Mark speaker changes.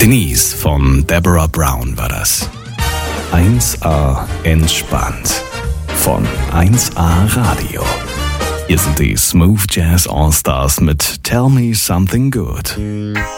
Speaker 1: Denise von Deborah Brown war das. 1A entspannt von 1A Radio. Hier sind die Smooth Jazz All Stars mit Tell Me Something Good.